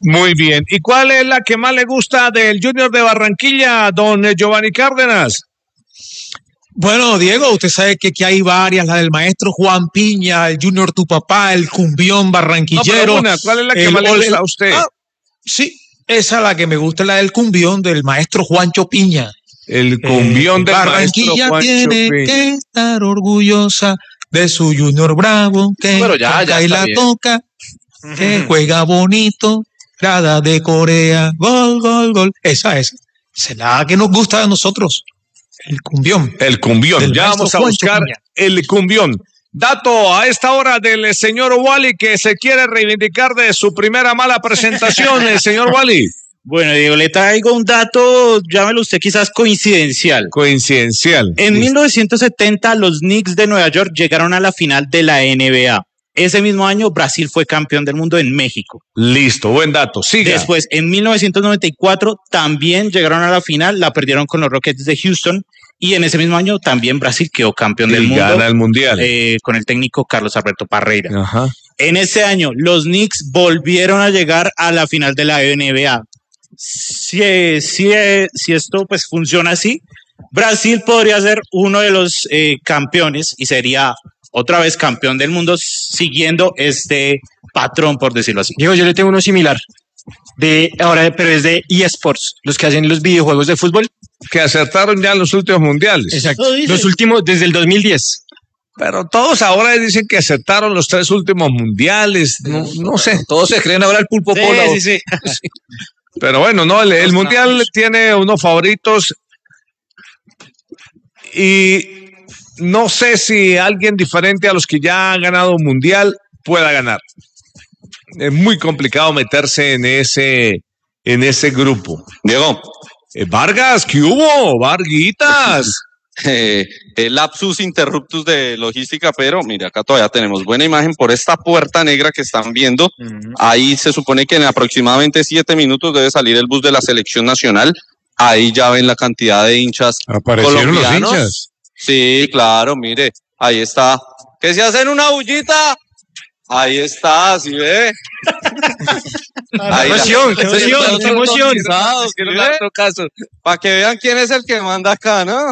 Muy bien. ¿Y cuál es la que más le gusta del Junior de Barranquilla, don Giovanni Cárdenas? Bueno, Diego, usted sabe que hay varias, la del maestro Juan Piña, el Junior Tu Papá, el cumbión barranquillero. No, ¿cuál es la que más le gusta a usted? Sí, esa es la que me gusta, la del cumbión del maestro Juancho Piña. El cumbión del Barranquilla maestro tiene Juancho que estar orgullosa de su Junior Bravo, que toca y la toca, que juega bonito, grada de Corea, gol, gol, gol. Esa es la que nos gusta a nosotros. El cumbión. El cumbión. Ya vamos a buscar el cumbión. Dato a esta hora del señor Wally que se quiere reivindicar de su primera mala presentación, el señor Wally. Bueno, Diego, le traigo un dato, llámelo usted quizás coincidencial. Coincidencial. En 1970 los Knicks de Nueva York llegaron a la final de la NBA. Ese mismo año Brasil fue campeón del mundo en México. Listo, buen dato, siga. Después, en 1994 también llegaron a la final, la perdieron con los Rockets de Houston. Y en ese mismo año también Brasil quedó campeón del mundo. Gana el mundial. Con el técnico Carlos Alberto Parreira. Ajá. En ese año los Knicks volvieron a llegar a la final de la NBA. Si esto pues funciona así, Brasil podría ser uno de los campeones y sería otra vez campeón del mundo siguiendo este patrón, por decirlo así. Diego, yo le tengo uno similar. Pero es de eSports, los que hacen los videojuegos de fútbol. Que acertaron ya en los últimos mundiales. Exacto. Los últimos, desde el 2010. Pero todos ahora dicen que acertaron los 3 últimos mundiales. No sé. Todos se creen ahora el pulpo polo. Sí. Pero bueno, no, el mundial tiene unos favoritos. Y no sé si alguien diferente a los que ya han ganado un mundial pueda ganar. Es muy complicado meterse en ese grupo. Diego. Vargas, ¿qué hubo? Varguitas. Lapsus interruptus de logística, pero mire, acá todavía tenemos buena imagen por esta puerta negra que están viendo. Ahí se supone que en aproximadamente 7 minutos debe salir el bus de la selección nacional. Ahí ya ven la cantidad de hinchas ¿Aparecieron colombianos. los hinchas? Sí, claro, mire, ahí está. ¿Que se hacen una bullita? Ahí está, ¿sí ve? ¡Qué emoción! Para que vean quién es el que manda acá, ¿no?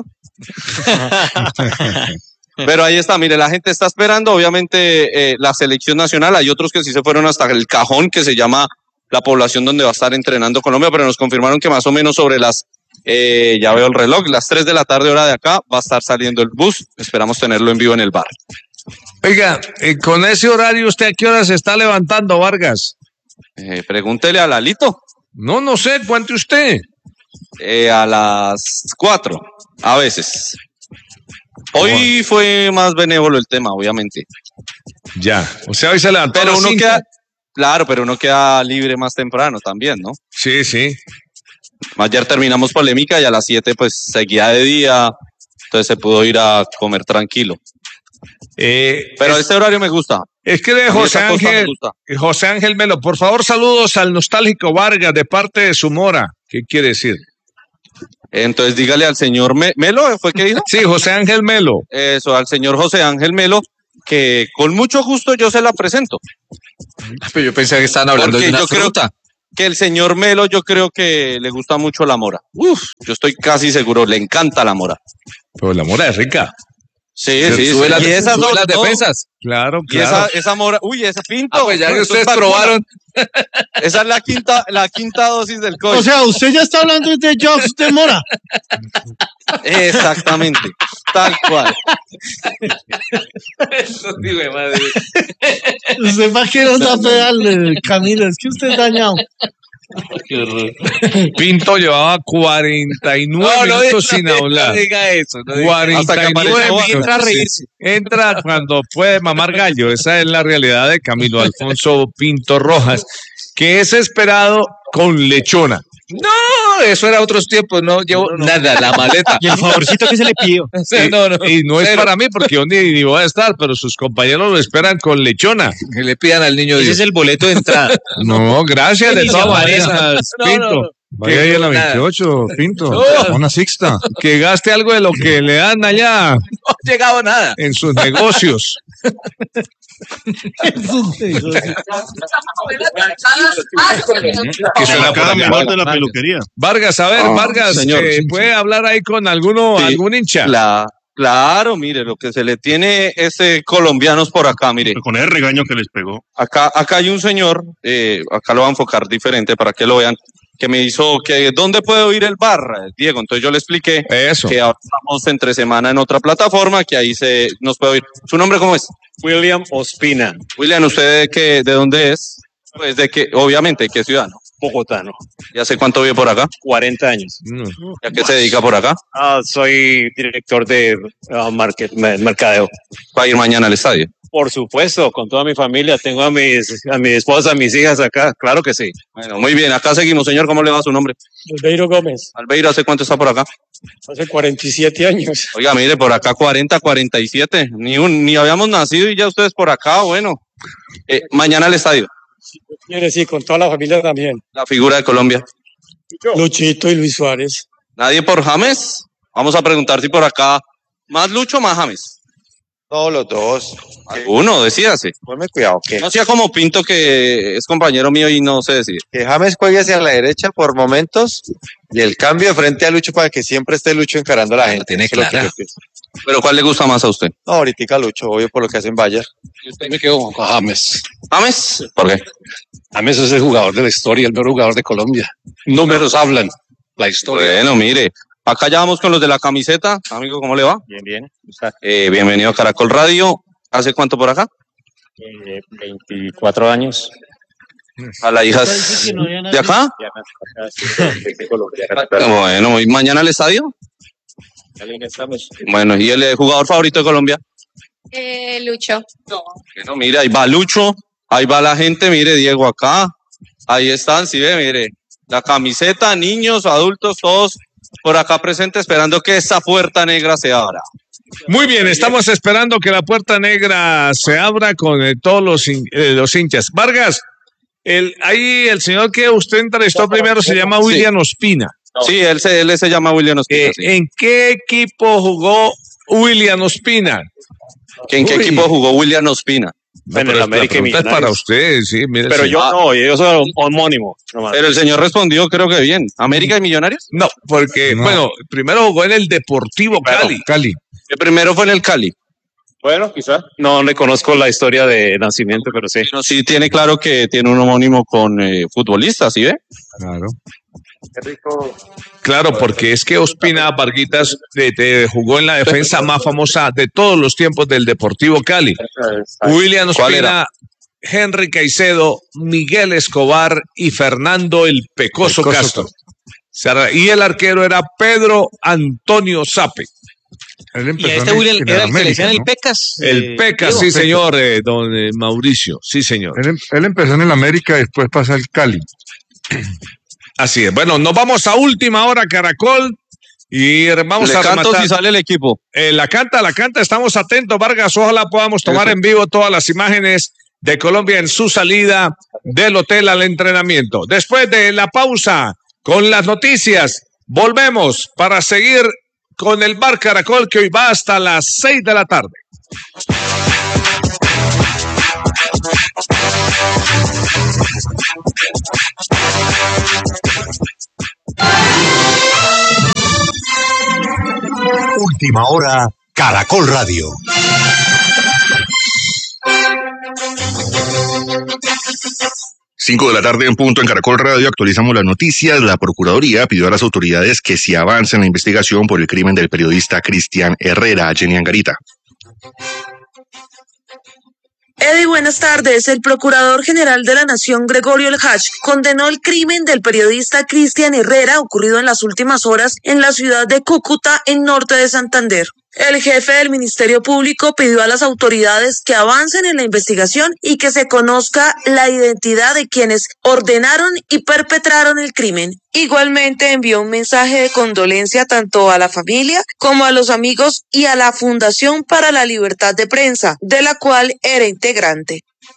Pero ahí está, mire, la gente está esperando, obviamente, la selección nacional. Hay otros que sí se fueron hasta el cajón, que se llama la población donde va a estar entrenando Colombia, pero nos confirmaron que más o menos sobre las, ya veo el reloj, las 3 de la tarde hora de acá, va a estar saliendo el bus. Esperamos tenerlo en vivo en el bar. Oiga, con ese horario, ¿usted a qué hora se está levantando, Vargas? Pregúntele a Lalito. No sé, cuente usted. A las 4, a veces. Hoy fue más benévolo el tema, obviamente. Ya, o sea, hoy se levantó pero a las uno 5. queda, claro, pero uno queda libre más temprano también, ¿no? Sí. Ayer terminamos polémica y a las 7 pues seguía de día, entonces se pudo ir a comer tranquilo. Pero este horario me gusta. Es que de José Ángel Melo, por favor, saludos al nostálgico Vargas de parte de su mora. ¿Qué quiere decir? Entonces dígale al señor Melo, ¿fue que dijo? Sí, José Ángel Melo. Eso, al señor José Ángel Melo, que con mucho gusto yo se la presento. Pero yo pensé que estaban hablando de una fruta. Que el señor Melo, yo creo que le gusta mucho la mora. Yo estoy casi seguro, le encanta la mora. Pero la mora es rica. Sí. Sube las defensas. Claro. Y esa mora, esa Pinto. Pues ya que ustedes probaron. Esa es la quinta dosis del COVID. O sea, usted ya está hablando de Jobs de Mora. Exactamente, tal cual. Eso sí, güey, madre. Usted va a querer pegarle, Camilo, es que usted es dañado. Qué horror. Pinto llevaba 49 minutos sin hablar. No diga eso. 49 minutos. Entra a reírse. Entra cuando puede mamar gallo. Esa es la realidad de Camilo Alfonso Pinto Rojas, que es esperado con lechona. No, eso era otros tiempos, no llevo nada, la maleta. Y el favorcito que se le pidió. Y no es para mí porque yo ni voy a estar, pero sus compañeros lo esperan con lechona. Que le pidan al niño. Ese es el boleto de entrada. No, gracias de todas maneras, Pinto. Vaya ahí a la 28, Pinto. Una sexta. Que gaste algo de lo que le dan allá. No ha llegado nada. En sus negocios. Que suena por Cada allá. mejor de la peluquería. Vargas, a ver, Vargas, señor. ¿puede hablar ahí con algún hincha? Claro, mire, lo que se le tiene es colombianos por acá, mire. Con el regaño que les pegó. Acá hay un señor, acá lo voy a enfocar diferente para que lo vean, que me hizo que ¿dónde puedo ir el bar, Diego? Entonces yo le expliqué Eso. que ahora estamos entre semana en otra plataforma, que ahí nos puede oír. ¿Su nombre cómo es? William Ospina, William, ¿usted de dónde es? Pues obviamente, ¿de qué ciudad? ¿No? bogotano, ¿Y hace cuánto vive por acá? 40 años. ¿Y a qué se dedica por acá? Soy director de mercadeo. ¿Va a ir mañana al estadio? Por supuesto, con toda mi familia. Tengo a mi esposa, a mis hijas acá. Claro que sí. Bueno, muy bien. Acá seguimos, señor. ¿Cómo le va su nombre? Albeiro Gómez, Albeiro, ¿hace cuánto está por acá? hace 47 años. Oiga, mire, por acá 40, 47. Ni habíamos nacido y ya ustedes por acá, bueno. Mañana al estadio. Quiere decir, con toda la familia también. La figura de Colombia. Luchito y Luis Suárez. ¿Nadie por James? Vamos a preguntar si por acá más Lucho o más James. Todos los dos. Alguno, decídase. Ponme cuidado, que No sea como Pinto, que es compañero mío y no se decide. James juegue hacia la derecha por momentos y el cambio de frente a Lucho para que siempre esté Lucho encarando a la gente. tiene Eso es lo que clara. yo pienso. ¿Pero cuál le gusta más a usted? No, ahorita Lucho, obvio por lo que hacen Bayern. Yo me quedo con James. ¿James? ¿Por qué? James es el jugador de la historia, el mejor jugador de Colombia. Números hablan, la historia. Bueno, mire, acá ya vamos con los de la camiseta. Amigo, ¿cómo le va? Bien, bien. Bienvenido a Caracol Radio. ¿Hace cuánto por acá? 24 años. ¿A la hija de acá? Bueno, ¿y mañana al estadio? Bueno, ¿y el jugador favorito de Colombia? Lucho. Bueno, mire, ahí va Lucho, ahí va la gente, mire, Diego acá, ahí están, sí ve, mire, la camiseta, niños, adultos, todos por acá presentes esperando que esa puerta negra se abra. Muy bien, estamos esperando que la puerta negra se abra con todos los hinchas. Vargas, ahí el señor que usted entrevistó primero se llama William Ospina. Sí, él se llama William Ospina. Sí. ¿En qué equipo jugó William Ospina? ¿En qué equipo jugó William Ospina? En el América y Millonarios. Es para usted, sí. Mire, pero yo no, yo soy homónimo. Nomás. Pero el señor respondió, creo que bien. ¿América y Millonarios? No, porque, bueno, primero jugó en el Deportivo Cali. El primero fue en el Cali. Bueno, quizás. No le conozco la historia de nacimiento, pero sí. No, sí tiene claro que tiene un homónimo con futbolistas, ¿sí ve? Claro. Qué rico. Claro, porque es que Ospina Varguitas jugó en la defensa más famosa de todos los tiempos del Deportivo Cali. William Ospina, Henry Caicedo, Miguel Escobar y Fernando el Pecoso Castro. Y el arquero era Pedro Antonio Sape. Y a este William era el que le decían el Pecas. El Pecas, sí señor, don Mauricio, sí señor. Él empezó en el América y después pasa al Cali. Así es. Bueno, nos vamos a última hora, Caracol. Y vamos Le a canto rematar. si sale el equipo. La canta, estamos atentos, Vargas. Ojalá podamos tomar en vivo todas las imágenes de Colombia en su salida del hotel al entrenamiento. Después de la pausa con las noticias, volvemos para seguir con el Bar Caracol, que hoy va hasta las 6 de la tarde. Última hora, Caracol Radio. Cinco de la tarde en punto en Caracol Radio, actualizamos las noticias. La Procuraduría pidió a las autoridades que se avance en la investigación por el crimen del periodista Cristian Herrera. Jenny Angarita. Eddie, buenas tardes. El Procurador General de la Nación, Gregorio El Hach, condenó el crimen del periodista Cristian Herrera ocurrido en las últimas horas en la ciudad de Cúcuta, en norte de Santander. El jefe del Ministerio Público pidió a las autoridades que avancen en la investigación y que se conozca la identidad de quienes ordenaron y perpetraron el crimen. Igualmente envió un mensaje de condolencia tanto a la familia como a los amigos y a la Fundación para la Libertad de Prensa, de la cual era integrante.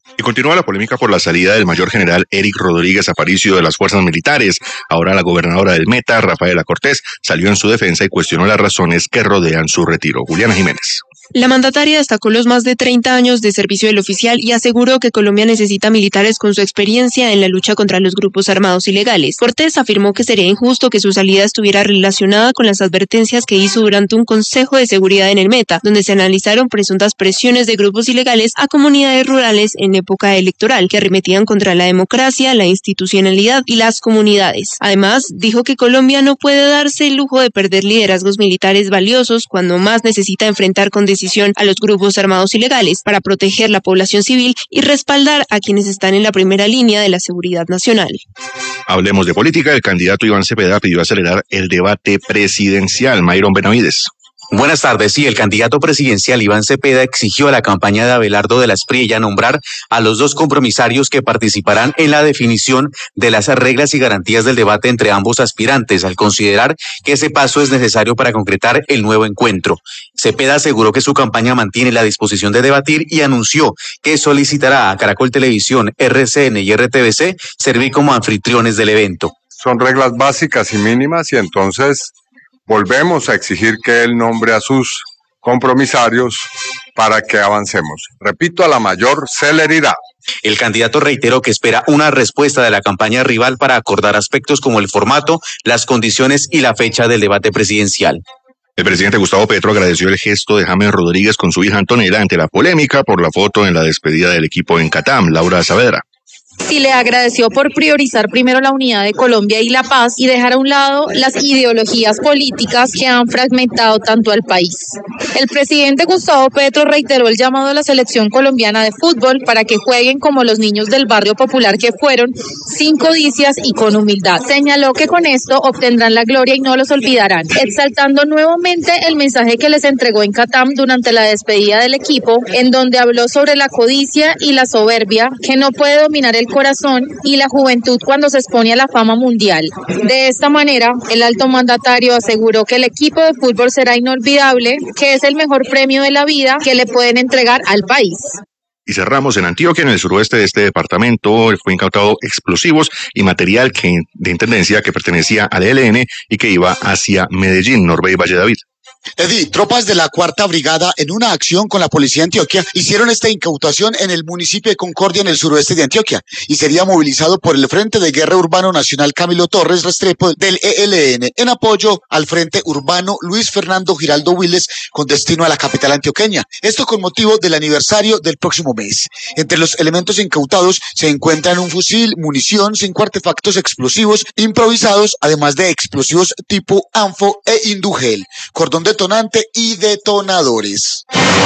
Y continúa la polémica por la salida del mayor general Eric Rodríguez Aparicio de las fuerzas militares. Ahora la gobernadora del Meta, Rafaela Cortés, salió en su defensa y cuestionó las razones que rodean su retiro. Juliana Jiménez. La mandataria destacó los más de 30 años de servicio del oficial y aseguró que Colombia necesita militares con su experiencia en la lucha contra los grupos armados ilegales. Cortés afirmó que sería injusto que su salida estuviera relacionada con las advertencias que hizo durante un consejo de seguridad en el Meta, donde se analizaron presuntas presiones de grupos ilegales a comunidades rurales en época electoral que arremetían contra la democracia, la institucionalidad y las comunidades. Además, dijo que Colombia no puede darse el lujo de perder liderazgos militares valiosos cuando más necesita enfrentar con decisión a los grupos armados ilegales para proteger la población civil y respaldar a quienes están en la primera línea de la seguridad nacional. Hablemos de política. El candidato Iván Cepeda pidió acelerar el debate presidencial. Mayron Benavides. Buenas tardes. Sí, el candidato presidencial Iván Cepeda exigió a la campaña de Abelardo de la Espriella nombrar a los 2 compromisarios que participarán en la definición de las reglas y garantías del debate entre ambos aspirantes, al considerar que ese paso es necesario para concretar el nuevo encuentro. Cepeda aseguró que su campaña mantiene la disposición de debatir y anunció que solicitará a Caracol Televisión, RCN y RTVC servir como anfitriones del evento. Son reglas básicas y mínimas y entonces volvemos a exigir que él nombre a sus compromisarios para que avancemos. Repito, a la mayor celeridad. El candidato reiteró que espera una respuesta de la campaña rival para acordar aspectos como el formato, las condiciones y la fecha del debate presidencial. El presidente Gustavo Petro agradeció el gesto de James Rodríguez con su hija Antonella ante la polémica por la foto en la despedida del equipo en Catam. Laura Saavedra. Sí, le agradeció por priorizar primero la unidad de Colombia y la paz y dejar a un lado las ideologías políticas que han fragmentado tanto al país. El presidente Gustavo Petro reiteró el llamado a la selección colombiana de fútbol para que jueguen como los niños del barrio popular que fueron, sin codicias y con humildad. Señaló que con esto obtendrán la gloria y no los olvidarán, exaltando nuevamente el mensaje que les entregó en Catam durante la despedida del equipo, en donde habló sobre la codicia y la soberbia que no puede dominar el corazón y la juventud cuando se expone a la fama mundial. De esta manera, el alto mandatario aseguró que el equipo de fútbol será inolvidable, que es el mejor premio de la vida que le pueden entregar al país. Y cerramos en Antioquia, en el suroeste de este departamento, fue incautado explosivos y material de intendencia que pertenecía al ELN y que iba hacia Medellín. Norbey Valle David. Eddie, tropas de la 4ª Brigada en una acción con la Policía de Antioquia hicieron esta incautación en el municipio de Concordia en el suroeste de Antioquia y sería movilizado por el Frente de Guerra Urbano Nacional Camilo Torres Restrepo del ELN en apoyo al Frente Urbano Luis Fernando Giraldo Willes con destino a la capital antioqueña. Esto con motivo del aniversario del próximo mes. Entre los elementos incautados se encuentran un fusil, munición, 5 artefactos explosivos improvisados, además de explosivos tipo ANFO e Indugel, cordón detonante y detonadores.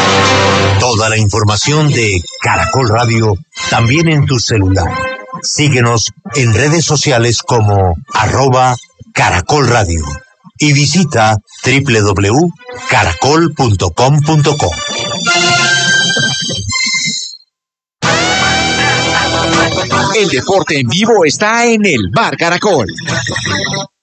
Toda la información de Caracol Radio también en tu celular. Síguenos en redes sociales como @Caracol Radio y visita www.caracol.com.co. El deporte en vivo está en el Bar Caracol.